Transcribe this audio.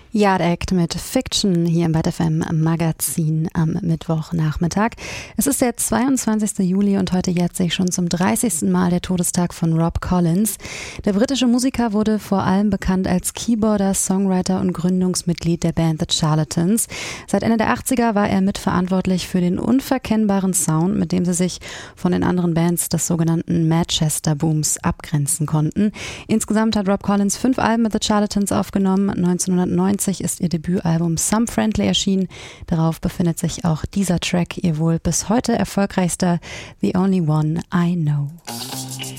Yard Act mit Fiction hier im Bad FM Magazin am Mittwochnachmittag. Es ist der 22. Juli und heute jährt sich schon zum 30. Mal der Todestag von Rob Collins. Der britische Musiker wurde vor allem bekannt als Keyboarder, Songwriter und Gründungsmitglied der Band The Charlatans. Seit Ende der 80er war er mitverantwortlich für den unverkennbaren Sound, mit dem sie sich von den anderen Bands des sogenannten Manchester Booms abgrenzen konnten. Insgesamt hat Rob Collins 5 Alben mit The Charlatans aufgenommen. 1990 ist ihr Debütalbum Some Friendly erschienen. Darauf befindet sich auch dieser Track, ihr wohl bis heute erfolgreichster The Only One I Know.